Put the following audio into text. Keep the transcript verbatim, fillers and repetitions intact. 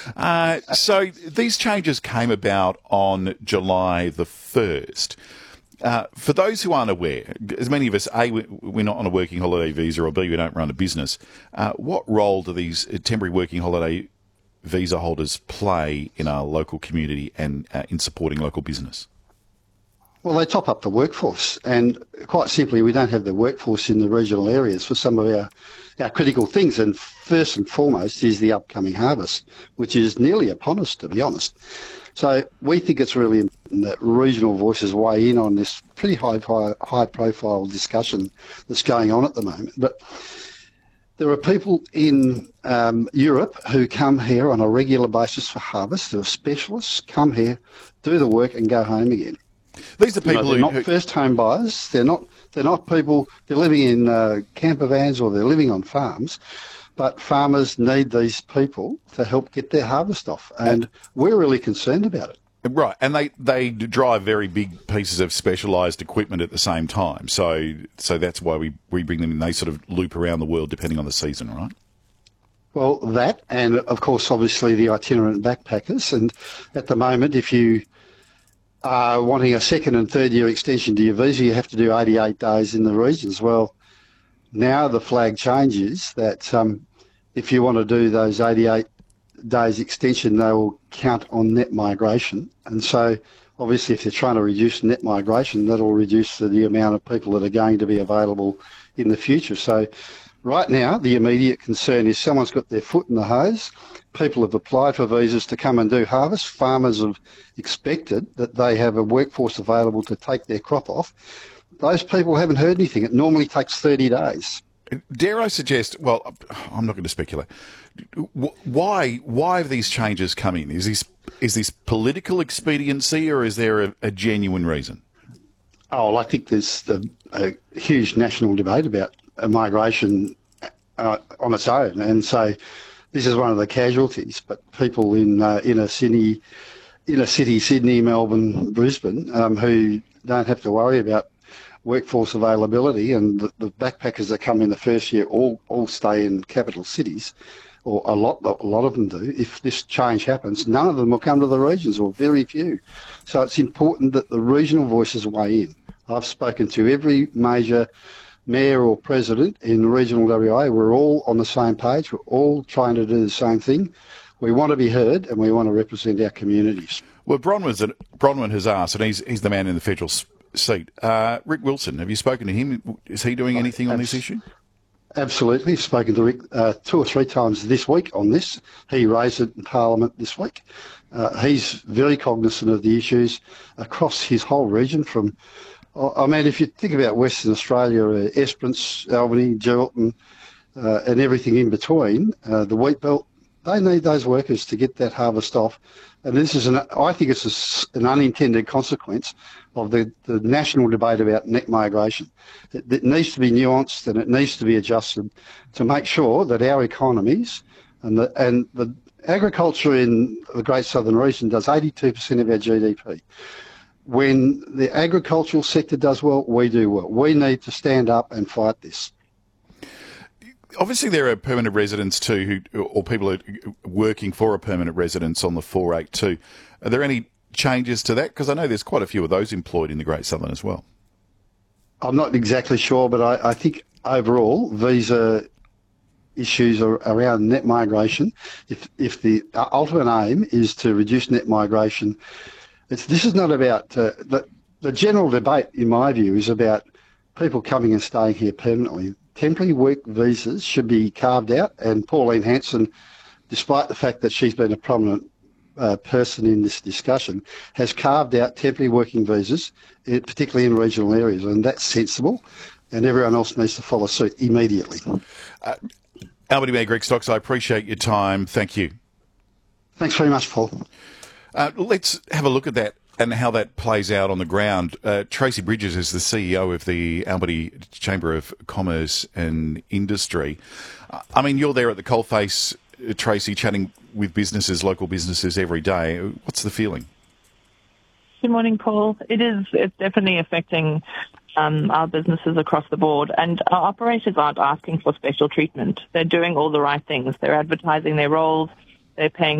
Uh, so these changes came about on July the first. Uh, for those who aren't aware, as many of us, A, we're not on a working holiday visa, or B, we don't run a business, uh, what role do these temporary working holiday visa holders play in our local community and uh, in supporting local business? Well, they top up the workforce, and quite simply, we don't have the workforce in the regional areas for some of our, our critical things. And first and foremost is the upcoming harvest, which is nearly upon us, to be honest. So we think it's really important that regional voices weigh in on this pretty high, high, high-profile discussion that's going on at the moment. But there are people in um, Europe who come here on a regular basis for harvest. There are specialists come here, do the work, and go home again. These are people you know, they're who, not who... first home buyers. They're not. They're not people. They're living in uh, camper vans or they're living on farms. But farmers need these people to help get their harvest off, and we're really concerned about it. Right, and they, they drive very big pieces of specialised equipment at the same time. So so that's why we, we bring them in. They sort of loop around the world depending on the season, right? Well, that, and of course, obviously the itinerant backpackers. And at the moment, if you are wanting a second and third year extension to your visa, you have to do eighty-eight days in the regions. Well, now the flag changes that um, if you want to do those eighty-eight days extension, they will count on net migration. And so obviously if they're trying to reduce net migration, that'll reduce the, the amount of people that are going to be available in the future. So right now, the immediate concern is someone's got their foot in the hose. People have applied for visas to come and do harvest. Farmers have expected that they have a workforce available to take their crop off. Those people haven't heard anything. It normally takes thirty days. Dare I suggest, well, I'm not going to speculate. Why why have these changes come in? Is this is this political expediency, or is there a, a genuine reason? Oh, well, I think there's a, a huge national debate about migration uh, on its own, and so this is one of the casualties. But people in uh, inner Sydney, inner city Sydney, Melbourne, Brisbane, um, who don't have to worry about workforce availability, and the, the backpackers that come in the first year all, all stay in capital cities, or a lot a lot of them do. If this change happens, none of them will come to the regions, or very few. So it's important that the regional voices weigh in. I've spoken to every major mayor or president in regional W A. We're all on the same page. We're all trying to do the same thing. We want to be heard, and we want to represent our communities. Well, Bronwyn's, Bronwyn has asked, and he's, he's the man in the federal seat. Uh, Rick Wilson, have you spoken to him? Is he doing anything on this issue? Absolutely. I've spoken to Rick uh, two or three times this week on this. He raised it in Parliament this week. Uh, he's very cognizant of the issues across his whole region. From, I mean, if you think about Western Australia, uh, Esperance, Albany, Geraldton, uh, and everything in between, uh, the wheat belt, they need those workers to get that harvest off. And this is, an, I think it's a, an unintended consequence of the, the national debate about net migration. It, it needs to be nuanced and it needs to be adjusted to make sure that our economies and the, and the agriculture in the Great Southern Region does eighty-two percent of our G D P. When the agricultural sector does well, we do well. We need to stand up and fight this. Obviously, there are permanent residents too, who, or people who are working for a permanent residence on the four eighty-two. Are there any changes to that? Because I know there's quite a few of those employed in the Great Southern as well. I'm not exactly sure, but I, I think overall visa issues are around net migration. If if the ultimate aim is to reduce net migration, it's, this is not about uh, the the general debate. In my view, is about people coming and staying here permanently. Temporary work visas should be carved out, and Pauline Hanson, despite the fact that she's been a prominent uh, person in this discussion, has carved out temporary working visas, particularly in regional areas, and that's sensible, and everyone else needs to follow suit immediately. Uh, Albany Mayor Greg Stocks, I appreciate your time. Thank you. Thanks very much, Paul. Uh, let's have a look at that and how that plays out on the ground. Uh, Tracy Bridges is the C E O of the Albany Chamber of Commerce and Industry. Uh, I mean, you're there at the coalface, uh, Tracy, chatting with businesses, local businesses every day. What's the feeling? Good morning, Paul. It is. It's definitely affecting um, our businesses across the board, and our operators aren't asking for special treatment. They're doing all the right things. They're advertising their roles. They're paying